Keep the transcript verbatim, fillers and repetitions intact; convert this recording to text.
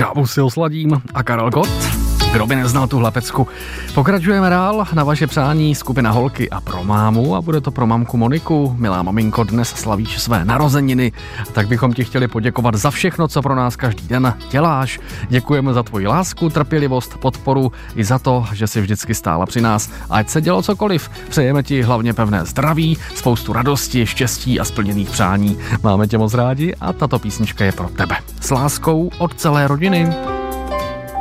Kávu si osladím a Karel Gott. Kdo by neznal tuhle pecku? Pokračujeme dál na vaše přání skupina Holky a pro mámu a bude to pro mamku Moniku. Milá maminko, dnes slavíš své narozeniny, tak bychom ti chtěli poděkovat za všechno, co pro nás každý den děláš. Děkujeme za tvoji lásku, trpělivost, podporu i za to, že jsi vždycky stála při nás. Ať se dělo cokoliv, přejeme ti hlavně pevné zdraví, spoustu radosti, štěstí a splněných přání. Máme tě moc rádi a tato písnička je pro tebe. S láskou od celé rodiny.